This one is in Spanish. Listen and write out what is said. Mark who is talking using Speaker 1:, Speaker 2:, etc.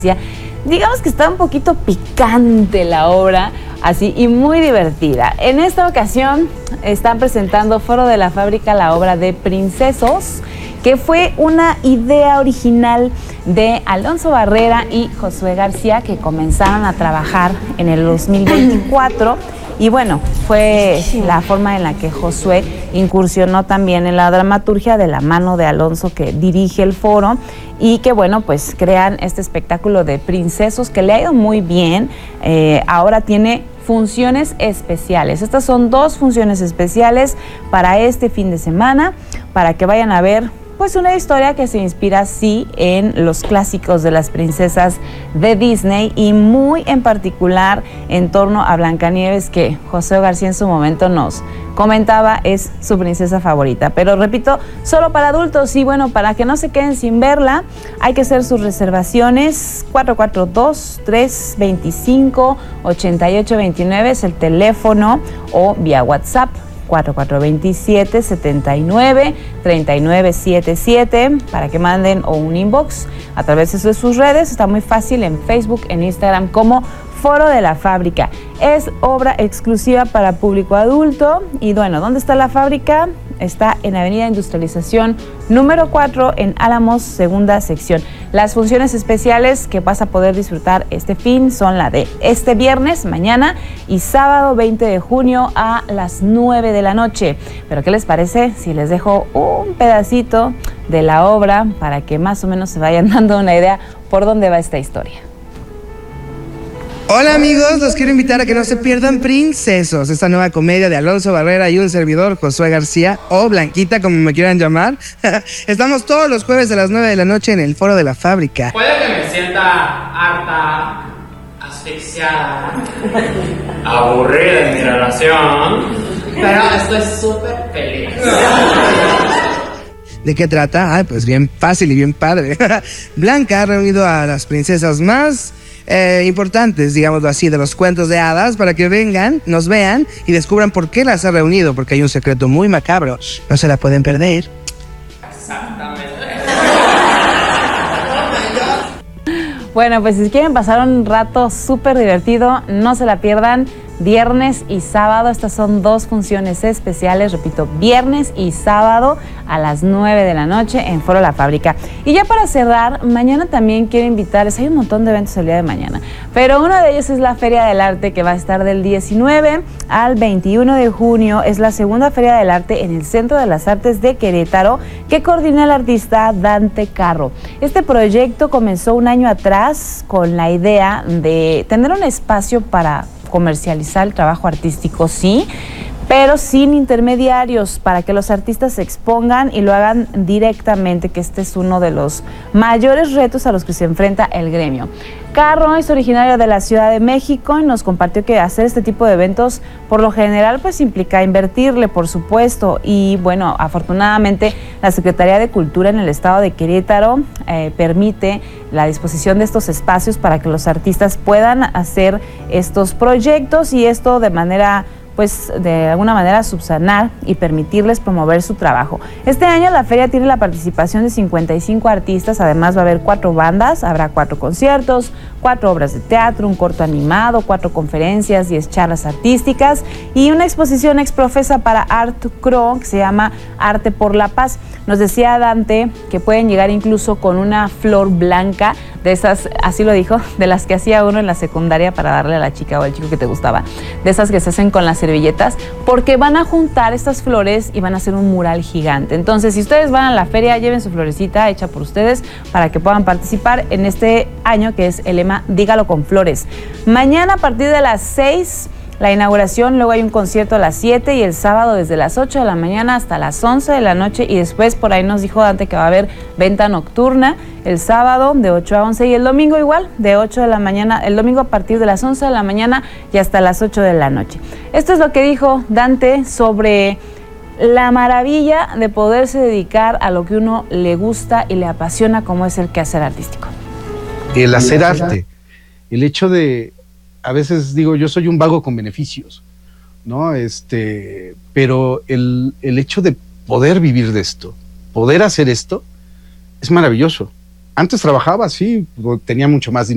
Speaker 1: Digamos que está un poquito picante la obra, así, y muy divertida. En esta ocasión están presentando Foro de la Fábrica la obra de Princesos, que fue una idea original de Alonso Barrera y Josué García, que comenzaron a trabajar en el 2024. Y bueno, fue la forma en la que Josué incursionó también en la dramaturgia de la mano de Alonso, que dirige el foro, y que bueno, pues crean este espectáculo de Princesos que le ha ido muy bien. Ahora tiene funciones especiales. Estas son 2 funciones especiales para este fin de semana, para que vayan a ver pues una historia que se inspira sí en los clásicos de las princesas de Disney, y muy en particular en torno a Blancanieves, que José García en su momento nos comentaba es su princesa favorita. Pero repito, solo para adultos, y bueno, para que no se queden sin verla, hay que hacer sus reservaciones. 442-325-8829 es el teléfono, o vía WhatsApp 4427-79-3977 para que manden, o un inbox a través de sus redes. Está muy fácil en Facebook, en Instagram, como Foro de la Fábrica. Es obra exclusiva para público adulto. Y bueno, ¿dónde está la fábrica? Está en Avenida Industrialización número 4 en Álamos, segunda sección. Las funciones especiales que vas a poder disfrutar este fin son la de este viernes, mañana, y sábado 20 de junio a las 9 de la noche. Pero ¿qué les parece si les dejo un pedacito de la obra para que más o menos se vayan dando una idea por dónde va esta historia?
Speaker 2: Hola amigos, los quiero invitar a que no se pierdan Princesos, esta nueva comedia de Alonso Barrera y un servidor, Josué García, o Blanquita, como me quieran llamar. Estamos todos los jueves a las 9 de la noche en el Foro de la Fábrica.
Speaker 3: Puede que me sienta harta, asfixiada, aburrida en mi relación, pero estoy súper feliz.
Speaker 2: ¿De qué trata? Ay, pues bien fácil y bien padre. Blanca ha reunido a las princesas más importantes, digámoslo así, de los cuentos de hadas, para que vengan, nos vean y descubran por qué las ha reunido, porque hay un secreto muy macabro. No se la pueden perder.
Speaker 3: Exactamente.
Speaker 1: Bueno, pues si quieren pasar un rato súper divertido, no se la pierdan. Viernes y sábado, estas son 2 funciones especiales, repito, viernes y sábado a las 9 de la noche en Foro La Fábrica. Y ya para cerrar, mañana también quiero invitarles, hay un montón de eventos el día de mañana, pero uno de ellos es la Feria del Arte, que va a estar del 19 al 21 de junio. Es la segunda Feria del Arte en el Centro de las Artes de Querétaro, que coordina el artista Dante Carro. Este proyecto comenzó un año atrás con la idea de tener un espacio para comercializar el trabajo artístico, sí, pero sin intermediarios, para que los artistas se expongan y lo hagan directamente, que este es uno de los mayores retos a los que se enfrenta el gremio. Carro es originario de la Ciudad de México y nos compartió que hacer este tipo de eventos por lo general pues implica invertirle, por supuesto, y bueno, afortunadamente la Secretaría de Cultura en el estado de Querétaro permite la disposición de estos espacios para que los artistas puedan hacer estos proyectos, y esto de manera pues de alguna manera subsanar y permitirles promover su trabajo. Este año la feria tiene la participación de 55 artistas, además va a haber 4 bandas, habrá 4 conciertos, 4 obras de teatro, un corto animado, 4 conferencias, 10 charlas artísticas y una exposición exprofesa para Art Cro que se llama Arte por la Paz. Nos decía Dante que pueden llegar incluso con una flor blanca, de esas, así lo dijo, de las que hacía uno en la secundaria para darle a la chica o al chico que te gustaba, de esas que se hacen con las servilletas, porque van a juntar estas flores y van a hacer un mural gigante. Entonces, si ustedes van a la feria, lleven su florecita hecha por ustedes para que puedan participar en este año, que es el lema Dígalo con Flores. Mañana a partir de las 6 la inauguración, luego hay un concierto a las 7 y el sábado desde las 8 de la mañana hasta las 11 de la noche, y después por ahí nos dijo Dante que va a haber venta nocturna el sábado de 8 a 11 y el domingo igual de 8 de la mañana, el domingo a partir de las 11 de la mañana y hasta las 8 de la noche. Esto es lo que dijo Dante sobre la maravilla de poderse dedicar a lo que uno le gusta y le apasiona, como es el quehacer artístico.
Speaker 4: El hacer arte, el hecho de, a veces digo, yo soy un vago con beneficios, ¿no? Pero el hecho de poder vivir de esto, poder hacer esto, es maravilloso. Antes trabajaba, sí, tenía mucho más dinero.